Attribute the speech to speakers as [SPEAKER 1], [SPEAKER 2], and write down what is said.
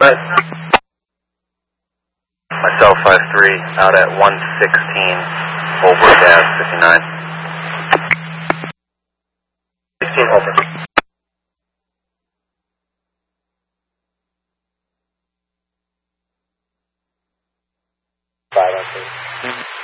[SPEAKER 1] Myself 53 out at 116 Holbrook Ave 59. 16 Holbrook. 5 on 3.